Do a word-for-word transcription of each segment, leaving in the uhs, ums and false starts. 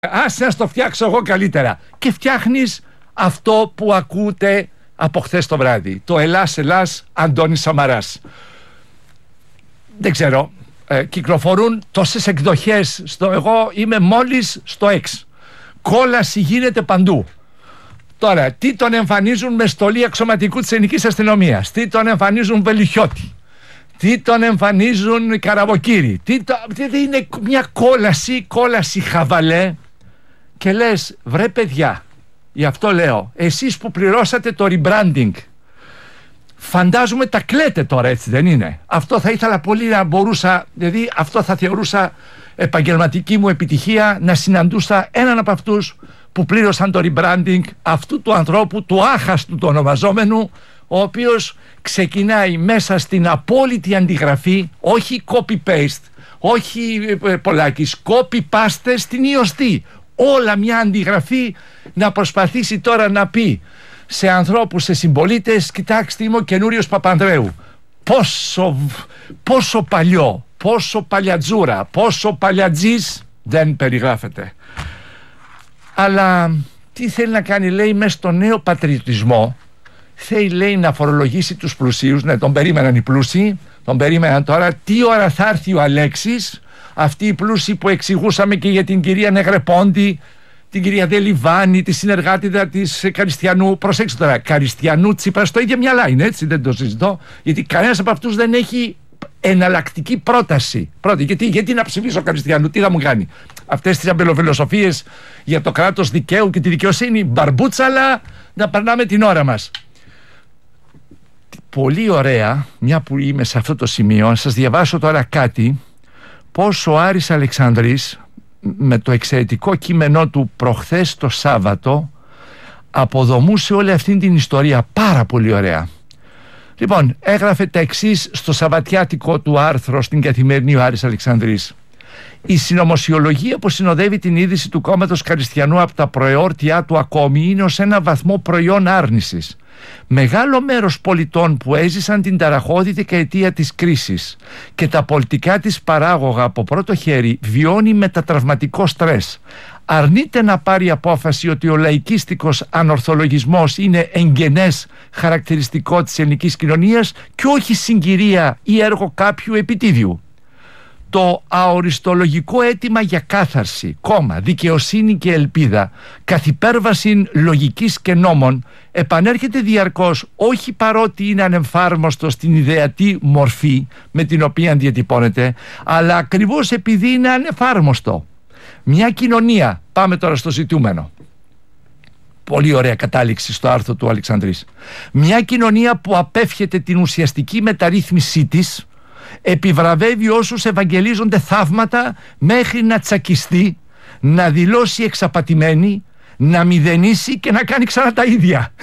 άσε να στο φτιάξω εγώ καλύτερα. Και φτιάχνεις αυτό που ακούτε από χθες το βράδυ. Το Ελλάς Ελλάς Αντώνης Σαμαράς. Δεν ξέρω, ε, κυκλοφορούν τόσες εκδοχές στο, εγώ είμαι μόλις στο X. Κόλαση γίνεται παντού. Τώρα, τι τον εμφανίζουν με στολή αξιωματικού της ελληνικής αστυνομίας, τι τον εμφανίζουν Βελουχιώτη, τι τον εμφανίζουν Καραβοκύρη, τι, το, τι είναι μια κόλαση, κόλαση χαβαλέ. Και λες, βρε παιδιά, γι' αυτό λέω, εσείς που πληρώσατε το rebranding, φαντάζομαι τα κλαίτε τώρα, έτσι δεν είναι? Αυτό θα ήθελα πολύ να μπορούσα, δηλαδή αυτό θα θεωρούσα επαγγελματική μου επιτυχία, να συναντούσα έναν από αυτούς που πλήρωσαν το rebranding αυτού του ανθρώπου, του άχαστου του ονομαζόμενου, ο οποίος ξεκινάει μέσα στην απόλυτη αντιγραφή, όχι copy-paste, όχι Πολάκης, copy-paste στην ιωστή. Όλα μια αντιγραφή, να προσπαθήσει τώρα να πει σε ανθρώπους, σε συμπολίτες, κοιτάξτε, είμαι ο καινούριος Παπανδρέου. Πόσο, πόσο παλιό, πόσο παλιατζούρα, πόσο παλιατζής δεν περιγράφεται. Αλλά τι θέλει να κάνει, λέει, μέσα στο νέο πατριωτισμό? Θέλει, λέει, να φορολογήσει τους πλουσίους. Ναι, τον περίμεναν οι πλούσιοι, τον περίμεναν τώρα. Τι ώρα θα έρθει ο Αλέξης, αυτοί οι πλούσιοι που εξηγούσαμε και για την κυρία Νεγρεπόντη, την κυρία Δελιβάνη, τη συνεργάτηδα της Καριστιανού. Προσέξτε τώρα, Καριστιανού Τσίπρα, στο ίδιο μυαλά είναι, έτσι, δεν το συζητώ, γιατί κανένας από αυτούς δεν έχει εναλλακτική πρόταση. Πρώτη, γιατί, γιατί να ψηφίσω Καριστιανού, τι θα μου κάνει? Αυτές τις αμπελοφιλοσοφίες για το κράτος δικαίου και τη δικαιοσύνη, μπαρμπούτσαλα, να περνάμε την ώρα μας. Πολύ ωραία, μια που είμαι σε αυτό το σημείο, να σας διαβάσω τώρα κάτι, πώς ο Άρης Αλεξανδρής, με το εξαιρετικό κείμενό του προχθές το Σάββατο, αποδομούσε όλη αυτή την ιστορία πάρα πολύ ωραία. Λοιπόν, έγραφε τα εξής στο σαββατιάτικο του άρθρο στην Καθημερινή ο Άρης Αλεξανδρής. Η συνωμοσιολογία που συνοδεύει την είδηση του κόμματος Καριστιανού από τα προεόρτια του ακόμη είναι ως ένα βαθμό προϊόν άρνησης. Μεγάλο μέρος πολιτών που έζησαν την ταραχώδη δεκαετία της κρίσης και τα πολιτικά της παράγωγα από πρώτο χέρι βιώνει μετατραυματικό στρες. Αρνείται να πάρει απόφαση ότι ο λαϊκίστικος ανορθολογισμός είναι εγγενές χαρακτηριστικό της ελληνικής κοινωνίας και όχι συγκυρία ή έργο κάποιου επιτίδιου. Το αοριστολογικό αίτημα για κάθαρση, κόμμα, δικαιοσύνη και ελπίδα, καθ' υπέρβαση λογικής και νόμων, επανέρχεται διαρκώς, όχι παρότι είναι ανεμφάρμοστο στην ιδεατή μορφή με την οποία διατυπώνεται, αλλά ακριβώς επειδή είναι ανεφάρμοστο. Μια κοινωνία, πάμε τώρα στο ζητούμενο, πολύ ωραία κατάληξη στο άρθρο του Αλεξανδρής, μια κοινωνία που απέφχεται την ουσιαστική μεταρρύθμισή της, επιβραβεύει όσους ευαγγελίζονται θαύματα μέχρι να τσακιστεί, να δηλώσει εξαπατημένη, να μηδενίσει και να κάνει ξανά τα ίδια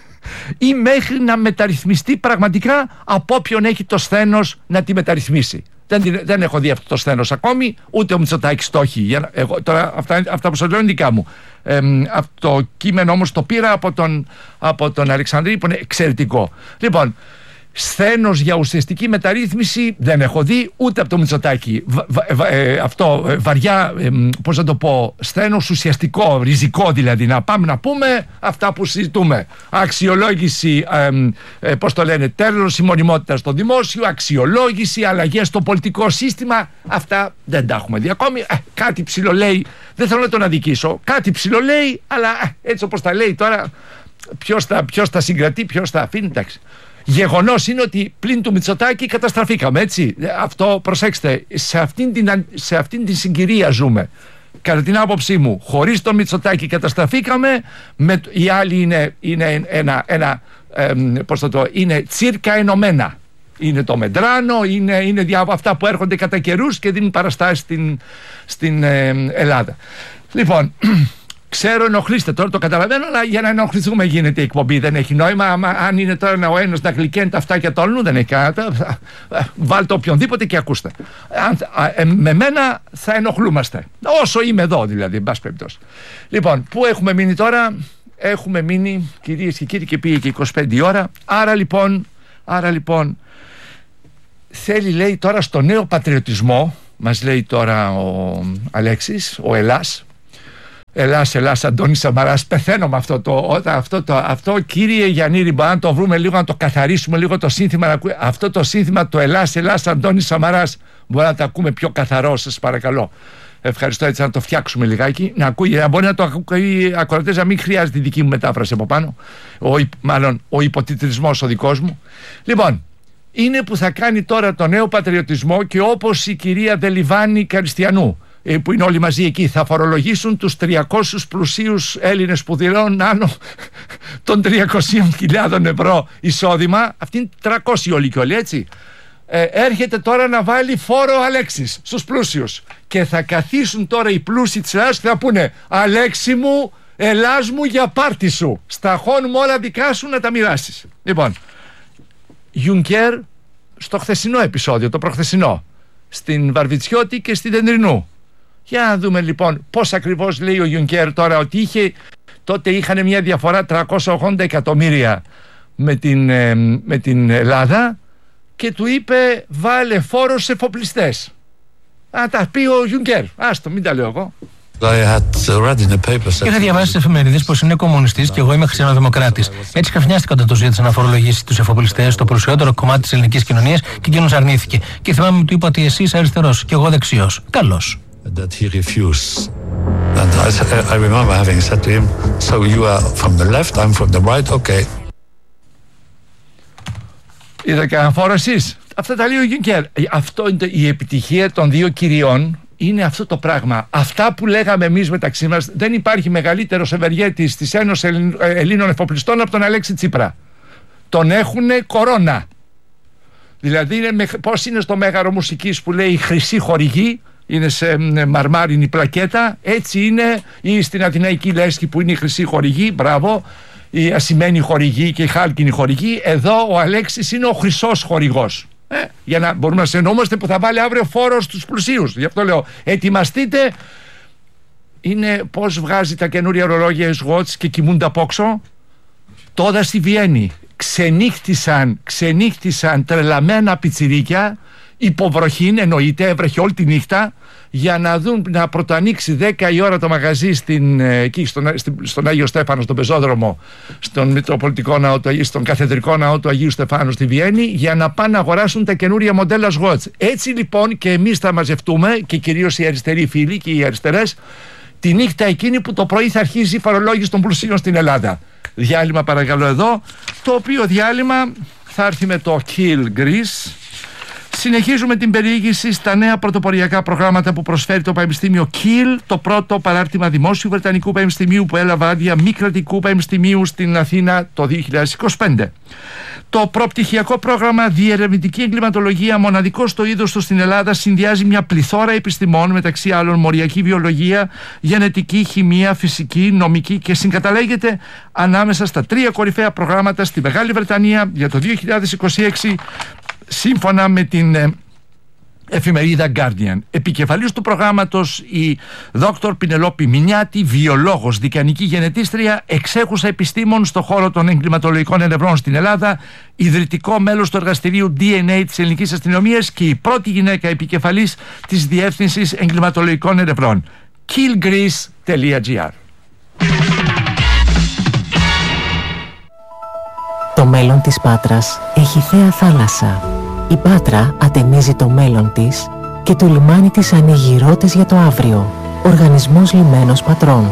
ή μέχρι να μεταρρυθμιστεί πραγματικά από όποιον έχει το σθένος να τη μεταρρυθμίσει. Δεν, δεν έχω δει αυτό το σθένος ακόμη, ούτε ο Μητσοτάκης το έχει. Για, εγώ, τώρα, αυτά, αυτά που σας λέω είναι δικά μου. Ε, αυτό το κείμενο όμως το πήρα από τον, από τον Αλεξανδρή, που είναι εξαιρετικό. Λοιπόν, σθένος για ουσιαστική μεταρρύθμιση δεν έχω δει ούτε από το Μητσοτάκη. Βα, βα, ε, αυτό ε, βαριά, ε, πώς να το πω, σθένος ουσιαστικό, ριζικό δηλαδή, να πάμε να πούμε αυτά που συζητούμε. Αξιολόγηση, ε, ε, πώς το λένε, τέλος ημονιμότητας στο δημόσιο, αξιολόγηση, αλλαγές στο πολιτικό σύστημα, αυτά δεν τα έχουμε δει ακόμη. Ε, κάτι ψιλολέει, δεν θέλω να τον αδικήσω, κάτι ψιλολέει, αλλά ε, έτσι όπως τα λέει τώρα, ποιος τα, ποιος τα συγκρατεί, ποιος τα αφήνει, εντάξει. Γεγονός είναι ότι πλην του Μητσοτάκη καταστραφήκαμε, έτσι. Αυτό, προσέξτε, σε αυτήν την, σε αυτήν την συγκυρία ζούμε. Κατά την άποψή μου, χωρίς τον Μητσοτάκη καταστραφήκαμε, με, οι άλλοι είναι, είναι ένα, ένα ε, πώς θα το, είναι τσίρκα ενωμένα. Είναι το Μεντράνο, είναι, είναι δια, αυτά που έρχονται κατά καιρούς και δίνουν παραστάσεις στην, στην ε, Ελλάδα. Λοιπόν, ξέρω, ενοχλήστε τώρα, το καταλαβαίνω, αλλά για να ενοχληθούμε γίνεται η εκπομπή. Δεν έχει νόημα. Άμα, αν είναι τώρα ο ένας να γλυκαίνει τα αυτάκια του άλλου, δεν έχει κανένα. Βάλτε οποιονδήποτε και ακούστε. Αν, ε, με μένα θα ενοχλούμαστε. Όσο είμαι εδώ, δηλαδή, εν πάση περιπτώσει. Λοιπόν, πού έχουμε μείνει τώρα? Έχουμε μείνει, κυρίες και κύριοι, και πήγε και είκοσι πέντε η ώρα. Άρα λοιπόν, άρα λοιπόν, θέλει, λέει, τώρα στο νέο πατριωτισμό, μας λέει τώρα ο Αλέξης, ο Ελλάς, Ελλάς, Ελλάς, Αντώνης Σαμαράς. Πεθαίνω με αυτό το, αυτό το, αυτό κύριε Γιαννήρη, μπορεί να το βρούμε λίγο, να το καθαρίσουμε λίγο το σύνθημα. Αυτό το σύνθημα, το Ελλάς, Ελλάς, Αντώνης Σαμαράς, μπορεί να το ακούμε πιο καθαρό, σας παρακαλώ. Ευχαριστώ, έτσι να το φτιάξουμε λιγάκι. Να ακούει, να μπορεί να το ακούει ακροατές, να μην χρειάζεται η δική μου μετάφραση από πάνω. Ο, μάλλον ο υποτιτλισμός ο δικός μου. Λοιπόν, είναι που θα κάνει τώρα το νέο πατριωτισμό και όπως η κυρία Δελιβάνη Καριστιανού, που είναι όλοι μαζί εκεί, θα φορολογήσουν τους τριακόσιους πλουσίους Έλληνες που δηλώνουν άνω των τριακόσιες χιλιάδες ευρώ εισόδημα. Αυτή είναι τριακόσιοι όλοι και όλοι, έτσι. Ε, έρχεται τώρα να βάλει φόρο Αλέξης στους πλούσιους και θα καθίσουν τώρα οι πλούσιοι της Ελλάδας και θα πούνε Αλέξη μου, Ελλάς μου, για πάρτι σου, σταχών μου όλα δικά σου να τα μοιράσεις. Λοιπόν, Γιουνκέρ στο χθεσινό επεισόδιο, το προχθεσινό, στην Βαρβιτσιώτη και στην Τεντρινού. Για να δούμε λοιπόν πώς ακριβώς λέει ο Γιουνκέρ τώρα, ότι είχε, τότε είχαν μια διαφορά τριακόσια ογδόντα εκατομμύρια με την, ε, με την Ελλάδα και του είπε βάλε φόρο σε εφοπλιστές. Α, τα πει ο Γιουνκέρ. Άστο, μην τα λέω εγώ. Είχα διαβάσει στις εφημερίδες πως είναι κομμουνιστής και εγώ είμαι χριστιανοδημοκράτης. Έτσι καφνιάστηκα όταν του ζήτησα να φορολογήσει τους εφοπλιστές, το πλουσιότερο κομμάτι της ελληνικής κοινωνίας, και εκείνος αρνήθηκε. Και θυμάμαι ότι του είπα ότι εσύ είσαι αριστερός και εγώ δεξιός. Καλώς. That he refused. And I, I remember having said to him, so you are from the left, I'm from the right, okay. Είδα κανένα φόρο εσείς. Αυτά τα λέει ο Γιουνκέρ. Αυτό είναι η επιτυχία των δύο κυριών. Είναι αυτό το πράγμα. Αυτά που λέγαμε εμείς μεταξύ μας, δεν υπάρχει μεγαλύτερος ευεργέτης της Ένωσης Ελλήνων Εφοπλιστών από τον Αλέξη Τσίπρα. Τον έχουνε κορώνα. Δηλαδή είναι, πώς είναι στο Μέγαρο Μουσικής που λέει χρυσή χορηγή, είναι σε μαρμάρινη πλακέτα, έτσι είναι, ή στην Αθηναϊκή Λέσχη που είναι η χρυσή χορηγή, μπράβο, η ασημένη χορηγή και η χάλκινη χορηγή. Εδώ ο Αλέξης είναι ο χρυσός χορηγός. Ε, για να μπορούμε να συνεννοούμαστε, που θα βάλει αύριο φόρο στους πλουσίους. Γι' αυτό λέω, ετοιμαστείτε. Είναι πως βγάζει τα καινούρια ρολόγια η Swatch και κοιμούνται απ' όξω. Τώρα στη Βιέννη ξενύχτησαν, ξενύχτησαν τρελαμένα πιτσιρίκια, υποβροχήν εννοείται, έβρεχε όλη τη νύχτα, για να δουν να πρωτοανοίξει δέκα η ώρα το μαγαζί στην, εκεί στον, στον Άγιο Στέφανο, στον πεζόδρομο, στον Μητροπολιτικό Ναό, στον Καθεδρικό Ναό του Αγίου Στεφάνου στη Βιέννη, για να πάνε να αγοράσουν τα καινούρια μοντέλα Swatch. Έτσι λοιπόν και εμείς θα μαζευτούμε, και κυρίως οι αριστεροί φίλοι και οι αριστερές, τη νύχτα εκείνη που το πρωί θα αρχίζει η φορολόγηση των πλουσίων στην Ελλάδα. Διάλειμμα παρακαλώ εδώ, το οποίο διάλειμμα θα έρθει με το Kill Greece. Συνεχίζουμε την περιήγηση στα νέα πρωτοποριακά προγράμματα που προσφέρει το Πανεπιστήμιο Kiel, το πρώτο παράρτημα δημόσιου Βρετανικού Πανεπιστημίου που έλαβε άδεια μη κρατικού πανεπιστημίου στην Αθήνα το δύο χιλιάδες είκοσι πέντε. Το προπτυχιακό πρόγραμμα Διερευνητική Εγκληματολογία, μοναδικό στο είδος του στην Ελλάδα, συνδυάζει μια πληθώρα επιστημών, μεταξύ άλλων μοριακή βιολογία, γενετική, χημεία, φυσική, νομική, και συγκαταλέγεται ανάμεσα στα τρία κορυφαία προγράμματα στη Μεγάλη Βρετανία για το δύο χιλιάδες είκοσι έξι, σύμφωνα με την ε, εφημερίδα Guardian. Επικεφαλής του προγράμματος η δόκτωρ Πινελόπη Μινιάτη, βιολόγος, δικανική γενετίστρια, εξέχουσα επιστήμων στον χώρο των εγκληματολογικών ερευνών στην Ελλάδα, ιδρυτικό μέλος του εργαστηρίου ντι εν έι της ελληνικής αστυνομίας και η πρώτη γυναίκα επικεφαλής της Διεύθυνσης Εγκληματολογικών Ερευνών. killgreece τελεία gr. Το μέλλον της Πάτρας έχει θέα θάλασσα. Η Πάτρα ατενίζει το μέλλον της και το λιμάνι της ανοίγει ρότες για το αύριο. Οργανισμός Λιμένος Πατρών.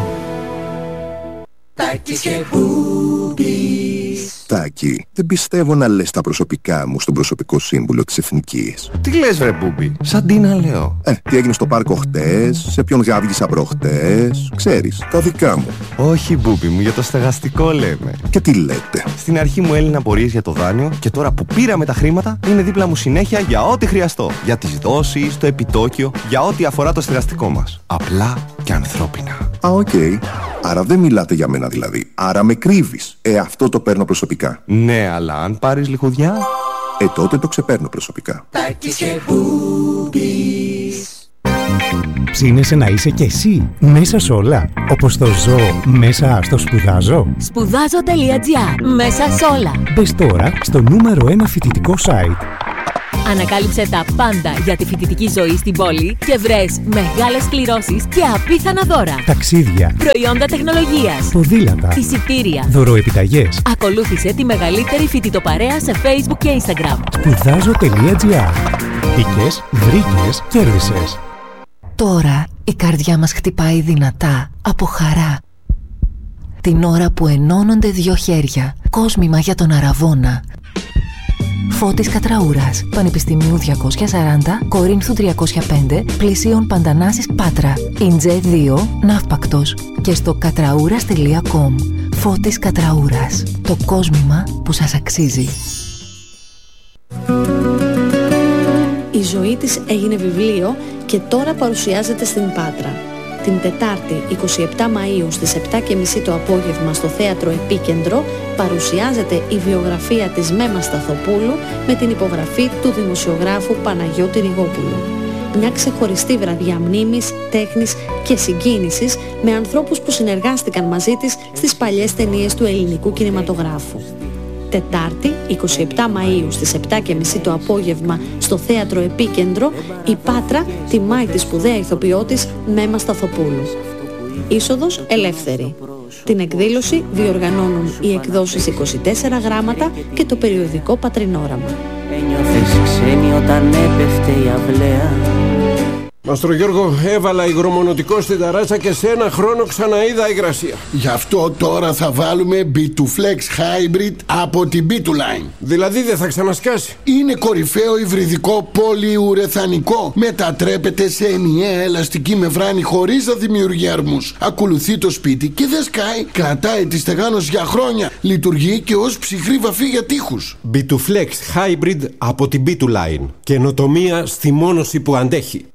Τάκης και Μπούμπης. Τάκη, δεν πιστεύω να λες τα προσωπικά μου στον προσωπικό σύμβουλο της Εθνικής. Τι λες βρε Μπούμπη, σαν τι να λέω. Ε, τι έγινε στο πάρκο χτες, σε ποιον γάβγισα προχτές, ξέρεις, τα δικά μου. Όχι Μπούμπη μου, για το στεγαστικό λέμε. Και τι λέτε. Στην αρχή μου έλυναν απορίες για το δάνειο και τώρα που πήραμε τα χρήματα είναι δίπλα μου συνέχεια για ό,τι χρειαστώ. Για τις δόσεις, το επιτόκιο, για ό,τι αφορά το στεγαστικό μας. Απλά και ανθρώπινα. Α, οκ. Okay. Άρα δεν μιλάτε για μένα δηλαδή. Άρα με κρύβεις. Ε, αυτό το παίρνω προσωπικά. Ναι, αλλά αν πάρεις λιχουδιά... Ε, τότε το ξεπαίρνω προσωπικά. Τάκης και Μπούμπης. Ψήνεσαι να είσαι κι εσύ μέσα σ' όλα, όπως το ζω μέσα στο σπουδάζω. Σπουδάζω.gr. Μέσα σ' όλα. Μπες τώρα στο νούμερο ένα φοιτητικό site. Ανακάλυψε τα πάντα για τη φοιτητική ζωή στην πόλη και βρες μεγάλες κληρώσεις και απίθανα δώρα. Ταξίδια, Προϊόντα τεχνολογίας, ποδήλατα, εισιτήρια, δωροεπιταγές. Ακολούθησε τη μεγαλύτερη φοιτητοπαρέα σε Facebook και Instagram. Σπουδάζω.gr. Μπήκες, βρήκες, κέρδισες. Τώρα η καρδιά μας χτυπάει δυνατά από χαρά. Την ώρα που ενώνονται δύο χέρια. Κόσμημα για τον Αραβώνα. Φώτης Κατραούρας, Πανεπιστημίου διακόσια σαράντα, Κορίνθου τριακόσια πέντε, Πλησίων Παντανάσης Πάτρα, Ιντζέ δύο, Ναύπακτος και στο κατραούρας τελεία κομ. Φώτης Κατραούρας, το κόσμημα που σας αξίζει. Η ζωή της έγινε βιβλίο και τώρα παρουσιάζεται στην Πάτρα. Την Τετάρτη εικοστή εβδόμη Μαΐου στις επτά και μισή το απόγευμα στο Θέατρο Επίκεντρο παρουσιάζεται η βιογραφία της Μέμα Σταθοπούλου με την υπογραφή του δημοσιογράφου Παναγιώτη Ριγόπουλου. Μια ξεχωριστή βραδιά μνήμης, τέχνης και συγκίνησης με ανθρώπους που συνεργάστηκαν μαζί της στις παλιές ταινίες του ελληνικού κινηματογράφου. Τετάρτη, εικοστή εβδόμη Μαΐου στις επτά και μισή το απόγευμα στο Θέατρο Επίκεντρο, η Πάτρα τιμάει τη σπουδαία ηθοποιό της Μέμα Σταθοπούλου. Είσοδος ελεύθερη. Την εκδήλωση διοργανώνουν οι εκδόσεις είκοσι τέσσερα γράμματα και το περιοδικό Πατρινόραμα. Ένιωθες ξένη όταν έπεφτε η αυλαία. Μαστρο Γιώργο, έβαλα υγρομονωτικό στην ταράτσα και σε ένα χρόνο ξαναείδα υγρασία. Γι' αυτό τώρα θα βάλουμε μπι τού Flex Hybrid από την μπι τού Line. Δηλαδή δεν θα ξανασκάσει. Είναι κορυφαίο υβριδικό πολυουρεθανικό. Μετατρέπεται σε ενιαία ελαστική μεμβράνη χωρίς να δημιουργεί αρμούς. Ακολουθεί το σπίτι και δεν σκάει. Κρατάει τη στεγάνωση για χρόνια. Λειτουργεί και ως ψυχρή βαφή για τοίχους. μπι τού Flex Hybrid από την μπι τού Line. Καινοτομία στη μόνωση που αντέχει.